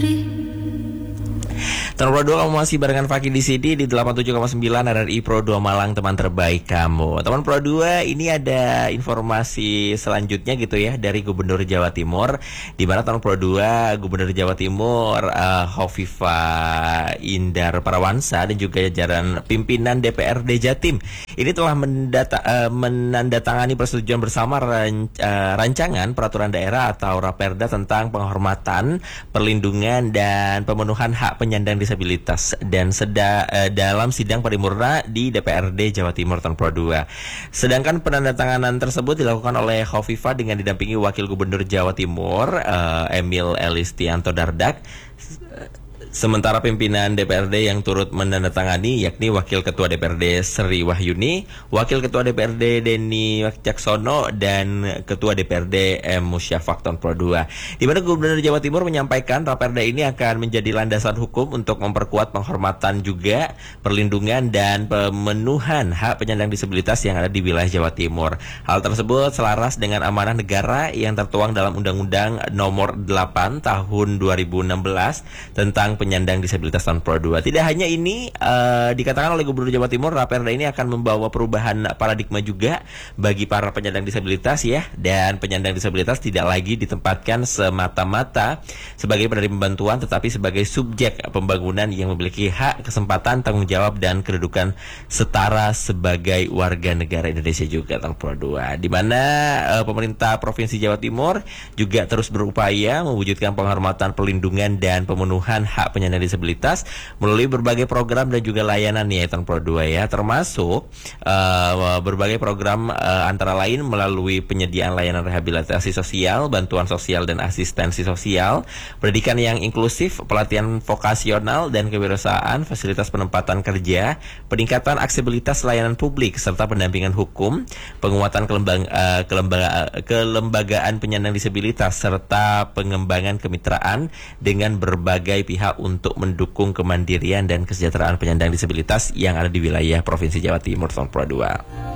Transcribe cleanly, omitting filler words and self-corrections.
Tahun Pro 2 kamu masih barengan Fakih di sini di 87,9 RRI Pro 2 Malang, teman terbaik kamu. Teman Pro 2, ini ada informasi selanjutnya gitu ya dari Gubernur Jawa Timur, di mana tahun Pro 2 Gubernur Jawa Timur Khofifah Indar Parawansa dan juga jajaran pimpinan DPRD Jatim ini telah menandatangani persetujuan bersama rancangan peraturan daerah atau Raperda tentang penghormatan, perlindungan dan pemenuhan hak penyandang disabilitas dan dalam sidang paripurna di DPRD Jawa Timur tahun Pro 2. Sedangkan penandatanganan tersebut dilakukan oleh Khofifah dengan didampingi Wakil Gubernur Jawa Timur Emil Elistianto Dardak. Sementara pimpinan DPRD yang turut menandatangani yakni Wakil Ketua DPRD Sri Wahyuni, Wakil Ketua DPRD Denny Wicaksono, dan Ketua DPRD M. Musyafak tahun Pro 2. Di mana Gubernur Jawa Timur menyampaikan Raperda ini akan menjadi landasan hukum untuk memperkuat penghormatan juga perlindungan dan pemenuhan hak penyandang disabilitas yang ada di wilayah Jawa Timur. Hal tersebut selaras dengan amanah negara yang tertuang dalam Undang-Undang Nomor 8 Tahun 2016 tentang penyandang disabilitas tahun Pro 2. Tidak hanya ini, dikatakan oleh Gubernur Jawa Timur, Raperda ini akan membawa perubahan paradigma juga bagi para penyandang disabilitas ya, dan penyandang disabilitas tidak lagi ditempatkan semata-mata sebagai penerima bantuan, tetapi sebagai subjek pembangunan yang memiliki hak, kesempatan, tanggung jawab dan kedudukan setara sebagai warga negara Indonesia juga tahun Pro 2. Di mana pemerintah Provinsi Jawa Timur juga terus berupaya mewujudkan penghormatan, perlindungan dan pemenuhan hak penyandang disabilitas melalui berbagai program dan juga layanan ya tahun Pro 2 ya, termasuk berbagai program antara lain melalui penyediaan layanan rehabilitasi sosial, bantuan sosial dan asistensi sosial, pendidikan yang inklusif, pelatihan vokasional dan kewirausahaan, fasilitas penempatan kerja, peningkatan aksesibilitas layanan publik serta pendampingan hukum, penguatan kelembagaan penyandang disabilitas serta pengembangan kemitraan dengan berbagai pihak untuk mendukung kemandirian dan kesejahteraan penyandang disabilitas yang ada di wilayah Provinsi Jawa Timur tahun Pro 2.